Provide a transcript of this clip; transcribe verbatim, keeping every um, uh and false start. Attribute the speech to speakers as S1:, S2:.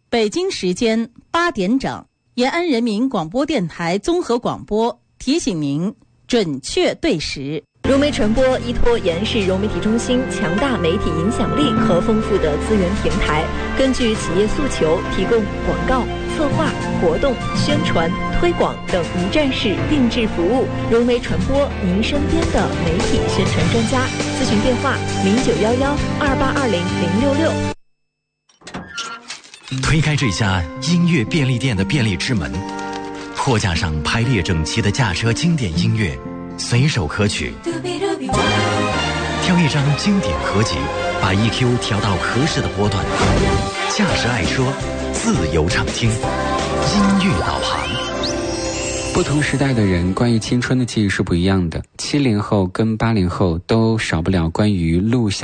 S1: 北京时间八点整，延安人民广播电台综合广播提醒您准确对时。
S2: 融媒传播依托延安市融媒体中心强大媒体影响力和丰富的资源平台，根据企业诉求提供广告、策划、活动、宣传、推广等一站式定制服务。融媒传播，您身边的媒体宣传专家。咨询电话：零九幺幺二八二零零六六。
S3: 推开这家音乐便利店的便利之门，货架上排列整齐的驾车经典音乐，随手可取。挑一张经典合集，把 E Q 调到合适的波段，驾驶爱车，自由畅听，音乐导航。
S4: 不同时代的人关于青春的记忆是不一样的，七零后跟八零后都少不了关于录像